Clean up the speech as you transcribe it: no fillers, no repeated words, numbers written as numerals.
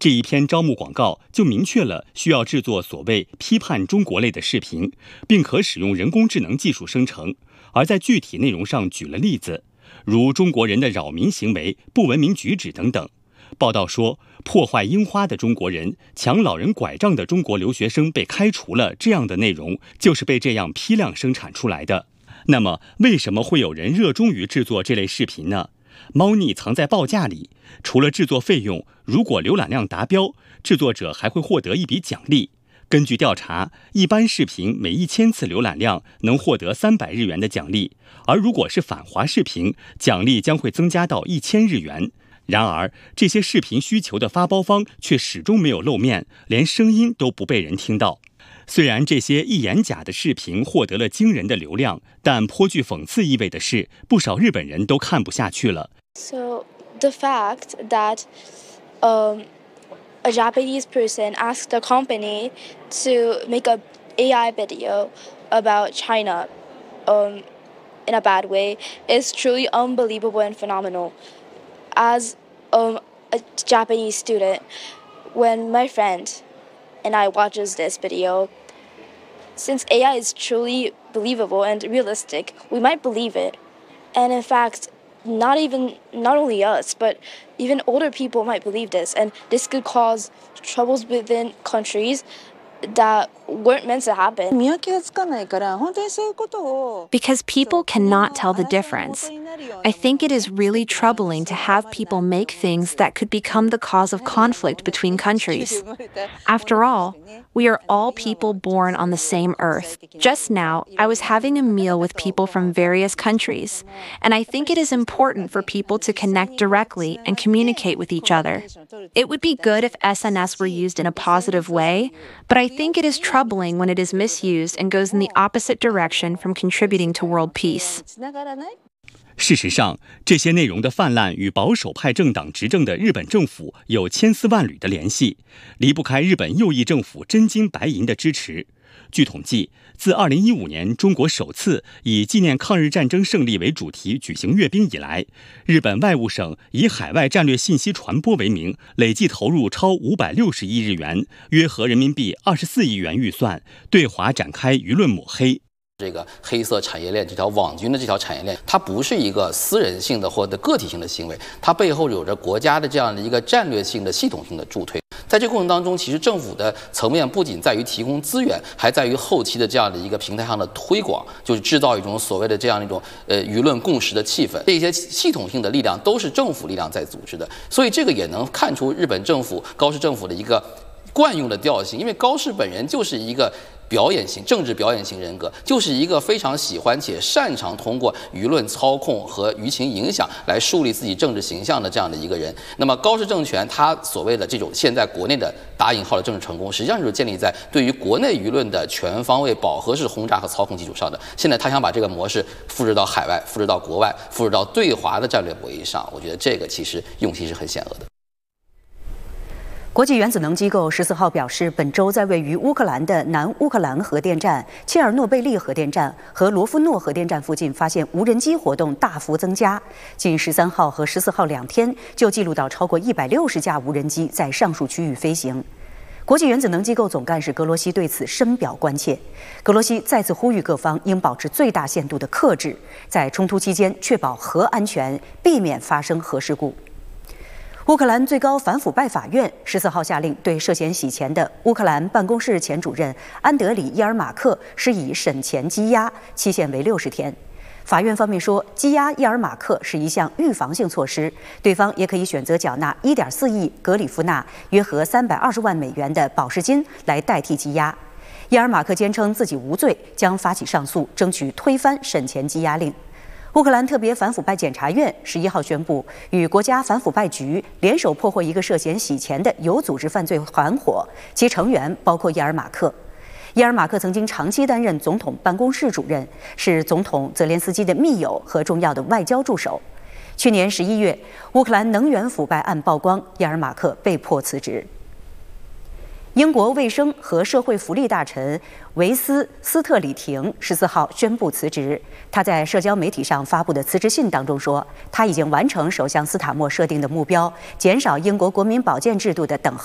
这一篇招募广告就明确了需要制作所谓批判中国类的视频，并可使用人工智能技术生成，而在具体内容上举了例子，如中国人的扰民行为、不文明举止等等。报道说，破坏樱花的中国人、抢老人拐杖的中国留学生被开除了，这样的内容就是被这样批量生产出来的。那么，为什么会有人热衷于制作这类视频呢？猫腻藏在报价里，除了制作费用，如果浏览量达标，制作者还会获得一笔奖励。根据调查，一般视频每1000次浏览量能获得300日元的奖励，而如果是反华视频，奖励将会增加到1000日元。然而，这些视频需求的发包方却始终没有露面，连声音都不被人听到。虽然这些一眼假的视频获得了惊人的流量，但颇具讽刺意味的是，不少日本人都看不下去了。 So the fact that a Japanese person asked a company to make a AI video about China in a bad way is truly unbelievable and phenomenal. As a Japanese student, when my friend and I watches this video, since AI is truly believable and realistic, we might believe it. And in fact, not only us, but even older people might believe this, and this could cause troubles within countries that weren't meant to happen. Because people cannot tell the difference. I think it is really troubling to have people make things that could become the cause of conflict between countries. After all, we are all people born on the same earth. Just now, I was having a meal with people from various countries, and I think it is important for people to connect directly and communicate with each other. It would be good if SNS were used in a positive way, but I think it is troubling when it is misused and goes in the opposite direction from contributing to world peace. 事实上，这些内容的泛滥与保守派政党执政的日本政府有千丝万缕的联系，离不开日本右翼政府真金白银的支持。据统计，自2015年中国首次以纪念抗日战争胜利为主题举行阅兵以来，日本外务省以海外战略信息传播为名，累计投入超560亿日元，约合人民币24亿元预算，对华展开舆论抹黑。 这个黑色产业链，这条网军的这条产业链，它不是一个私人性的或者个体性的行为，它背后有着国家的这样的一个战略性的系统性的助推。在这个过程当中，其实政府的层面不仅在于提供资源，还在于后期的这样的一个平台上的推广，就是制造一种所谓的这样一种舆论共识的气氛。这些系统性的力量都是政府力量在组织的，所以这个也能看出日本政府高市政府的一个惯用的调性，因为高市本人就是一个政治表演型人格，就是一个非常喜欢且擅长通过舆论操控和舆情影响来树立自己政治形象的这样的一个人。那么高市政权他所谓的这种现在国内的打引号的政治成功，实际上就是建立在对于国内舆论的全方位饱和式轰炸和操控基础上的。现在他想把这个模式复制到海外，复制到国外，复制到对华的战略博弈上，我觉得这个其实用心是很险恶的。 国际原子能机构14号表示，本周在位于乌克兰的南乌克兰核电站、切尔诺贝利核电站和罗夫诺核电站附近发现无人机活动大幅增加。仅13号和14号2天就记录到超过160架无人机在上述区域飞行。国际原子能机构总干事格罗西对此深表关切。格罗西再次呼吁各方应保持最大限度的克制，在冲突期间确保核安全，避免发生核事故。乌克兰最高反腐败法院14号下令对涉嫌洗钱的乌克兰办公室前主任安德里·伊尔马克施以审前羁押，期限为60天。法院方面说，羁押伊尔马克是一项预防性措施，对方也可以选择缴纳1.4亿格里夫纳（约合320万美元）的保释金来代替羁押。伊尔马克坚称自己无罪，将发起上诉，争取推翻审前羁押令。乌克兰特别反腐败检察院11号宣布，与国家反腐败局联手破获一个涉嫌洗钱的有组织犯罪团伙，其成员包括伊尔马克。伊尔马克曾经长期担任总统办公室主任，是总统泽连斯基的密友和重要的外交助手。去年11月，乌克兰能源腐败案曝光，伊尔马克被迫辞职。英国卫生和社会福利大臣维斯斯特里廷14号宣布辞职。他在社交媒体上发布的辞职信当中说，他已经完成首相斯塔默设定的目标，减少英国国民保健制度的等候